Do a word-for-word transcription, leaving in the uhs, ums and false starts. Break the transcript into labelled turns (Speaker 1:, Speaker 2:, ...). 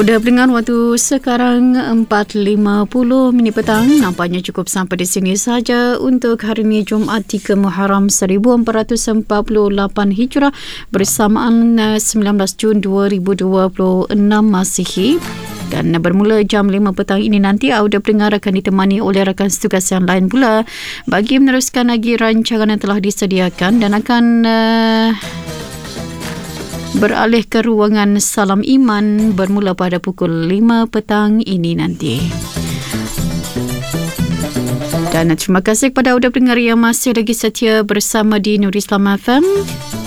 Speaker 1: Sudah pendengar, waktu sekarang empat lima puluh minit petang. Nampaknya cukup sampai di sini saja untuk hari ini, Jumaat tiga Muharram seribu empat ratus empat puluh lapan Hijrah bersamaan sembilan belas Jun dua ribu dua puluh enam Masihi. Dan bermula jam lima petang ini nanti, audio pendengar akan ditemani oleh rakan setugas yang lain pula bagi meneruskan lagi rancangan yang telah disediakan, dan akan uh, beralih ke ruangan Salam Iman bermula pada pukul lima petang ini nanti. Dan terima kasih kepada audio pendengar yang masih lagi setia bersama di Nur Islam F M.